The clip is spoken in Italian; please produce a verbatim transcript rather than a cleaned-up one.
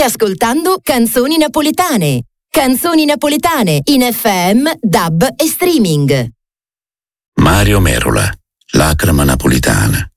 Stai ascoltando Canzoni Napoletane. Canzoni Napoletane in F M, D A B e streaming. Mario Merola, Lacrima Napolitana.